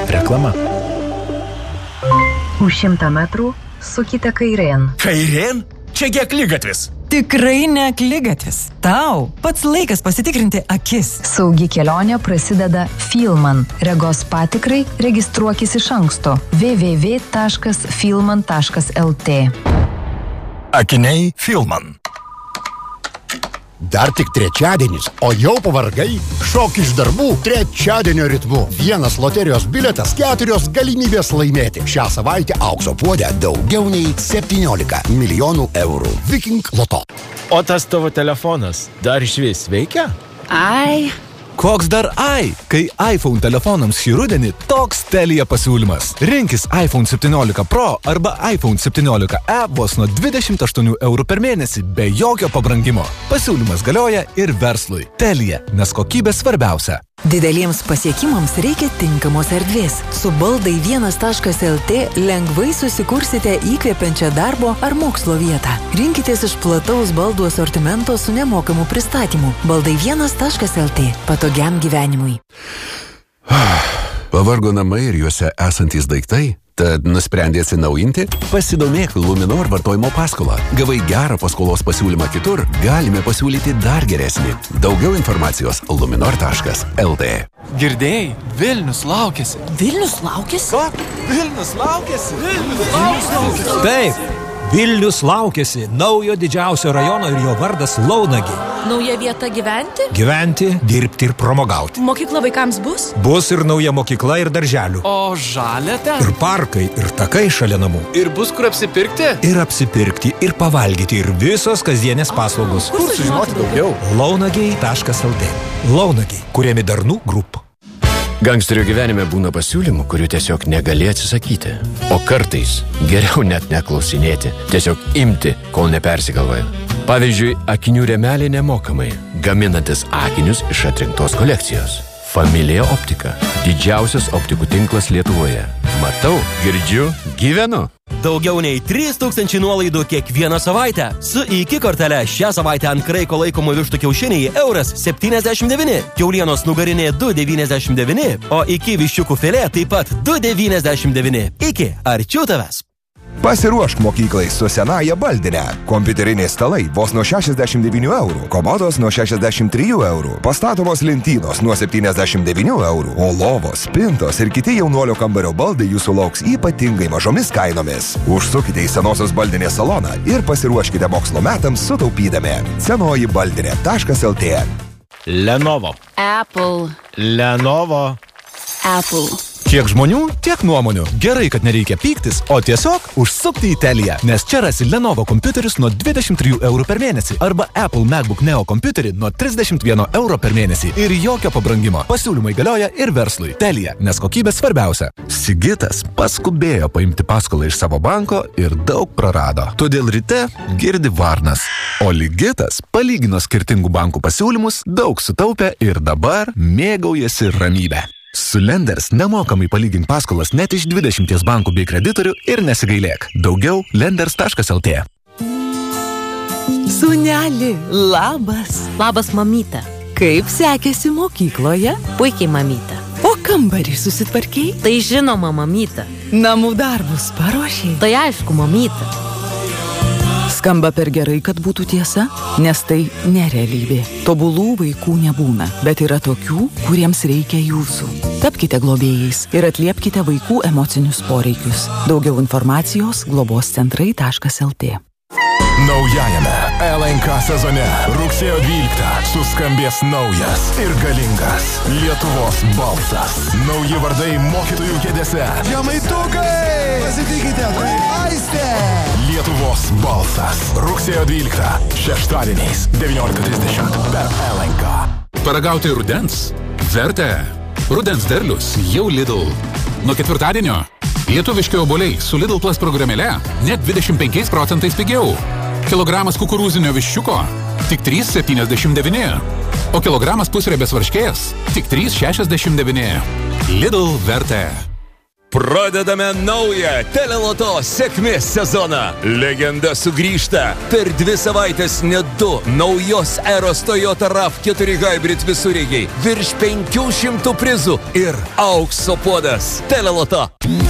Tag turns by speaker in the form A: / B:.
A: Reklama.
B: Už 100 metrų sukite kairėn.
A: Kairėn? Čiagi akligatvis.
C: Tikrai ne akligatvis. Tau pats laikas pasitikrinti akis.
B: Saugi kelionė prasideda Filman. Regos patikrai registruokis iš anksto. www.filman.lt.
A: Akiniai Filman.
D: Dar tik trečiadienis, o jau pavargai? Šok iš darbų trečiadienio ritmu. Vienas loterijos bilietas, 4 galimybės laimėti. Šią savaitę aukso puode daugiau nei 17 milijonų eurų. Viking Loto.
E: O tas tavo telefonas dar išvis veikia?
F: Ai.
G: Koks dar ai? Kai iPhone telefonams šį rudenį toks Telia pasiūlymas. Rinkis iPhone 17 Pro arba iPhone 17e vos nuo 28 eurų per mėnesį be jokio pabrangimo. Pasiūlymas galioja ir verslui. Telia, nes kokybė svarbiausia.
C: Dideliems pasiekimams reikia tinkamos erdvės. Su baldai 1.lt lengvai susikursite įkvepiančią darbo ar mokslo vietą. Rinkitės iš plataus baldų asortimento su nemokamu pristatymu. Baldai 1.lt. Patogiam gyvenimui.
H: Pavargo namai ir juose esantys daiktai? Tad nusprendė atsinaujinti? Pasidomėk Luminor vartojimo paskolą. Gavai gerą paskolos pasiūlymą kitur, galime pasiūlyti dar geresnį. Daugiau informacijos luminor.lt.
E: Girdėjai, Vilnius laukiasi.
C: Vilnius laukiasi?
E: Ko? Vilnius laukiasi? Vilnius laukiasi?
I: Taip, Vilnius laukiasi naujo didžiausio rajono ir jo vardas Launagi.
F: Nauja vieta gyventi?
I: Gyventi, dirbti ir pramogauti.
F: Mokykla vaikams bus?
I: Bus ir nauja mokykla ir darželių.
E: O žalia ten?
I: Ir parkai, ir takai šalia namų.
E: Ir bus kur apsipirkti?
I: Ir apsipirkti, ir pavalgyti, ir visos kasdienės paslaugos.
E: Kur sužinoti daugiau?
I: Launagiai.lt. Launagiai, kuriami Darnų Group.
H: Gangsterių gyvenime būna pasiūlymų, kurių tiesiog negali atsisakyti. O kartais geriau net neklausinėti, tiesiog imti, kol nepersigalvoja. Pavyzdžiui, akinių rėmelė nemokamai, gaminantis akinius iš atrinktos kolekcijos. Familija Optika. Didžiausias optikų tinklas Lietuvoje. Matau, girdžiu, gyvenu.
J: Daugiau nei 3000 nuolaidų kiekvieną savaitę. Su IKI kortele šią savaitę ant kraiko laikomų vištų kiaušiniai €79, kiaulienos nugarinė 2,99, o IKI viščiukų filė taip pat 2,99. IKI, arčiau tavęs.
K: Pasiruošk mokyklai su senaja baldine. Kompiuteriniai stalai vos nuo 69 eurų, komodos nuo 63 eurų, pastatomos lentynos nuo 79 eurų, o lovos, spintos ir kiti jaunuolio kambario baldai jūsų lauks ypatingai mažomis kainomis. Užsukite į senosios baldinės saloną ir pasiruoškite mokslo metams sutaupydami. Senoji-baldinė.lt.
E: Lenovo.
F: Apple.
E: Lenovo.
F: Apple.
G: Kiek žmonių, tiek nuomonių. Gerai, kad nereikia pyktis, o tiesiog užsukti į Teliją, nes čia rasi Lenovo kompiuterius nuo 23 eurų per mėnesį arba Apple MacBook Neo kompiuterį nuo 31 euro per mėnesį ir jokio pabrangimo. Pasiūlymai galioja ir verslui. Telija, nes kokybė svarbiausia. Sigitas paskubėjo paimti paskolą iš savo banko ir daug prarado. Todėl ryte girdi varnas. O Ligitas palygino skirtingų bankų pasiūlymus, daug sutaupė ir dabar mėgaujasi ramybę. Su Lenders nemokamai palygink paskolas net iš 20 bankų bei kreditorių ir nesigailėk. Daugiau lenders.lt.
C: Sūneli, labas.
F: Labas, mamyte.
C: Kaip sekėsi mokykloje?
F: Puikiai, mamyte.
C: O kambarį susitvarkei?
F: Tai žinoma, mamyte.
C: Namų darbus paruošei?
F: Tai aišku, mamyte.
C: Skamba per gerai, kad būtų tiesa, nes tai nerealybė. Tobulų vaikų nebūna, bet yra tokių, kuriems reikia jūsų. Tapkite globėjais ir atliepkite vaikų emocinius poreikius. Daugiau informacijos globoscentrai.lt.
A: Naujajame LNK sezone rugsėjo 12 suskambės naujas ir galingas Lietuvos balsas. Nauji vardai mokytojų kėdėse.
D: Žemaitukai! Pasitikite, tai Aistė!
A: Lietuvos balsas. Rugsėjo 12 šeštadieniais 19:30 per LNK.
L: Paragauti rudens? Verta. Rudens derlius jau Lidl. Nuo ketvirtadienio lietuviški obuoliai su Lidl Plus programėle net 25% pigiau. Kilogramas kukurūzinio viščiuko tik 3,79. O kilogramas pusriebės varškės tik 3,69. Lidl vertė.
M: Pradedame naują Teleloto sėkmės sezoną. Legenda sugrįžta. Per 2 savaitės net 2 naujos eros Toyota RAV4 Hybrid visureigiai. Virš 500 prizų ir aukso puodas. Teleloto.